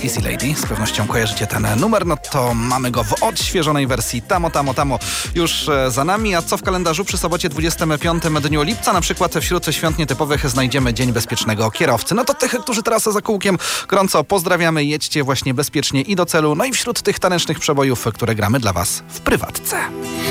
Easy Lady. Z pewnością kojarzycie ten numer, no to mamy go w odświeżonej wersji Tamo, Tamo, Tamo już za nami. A co w kalendarzu przy sobocie 25 dniu lipca? Na przykład wśród świąt nietypowych znajdziemy Dzień Bezpiecznego Kierowcy. No to tych, którzy teraz za kółkiem, gorąco pozdrawiamy. Jedźcie właśnie bezpiecznie i do celu. No i wśród tych tanecznych przebojów, które gramy dla Was w prywatce.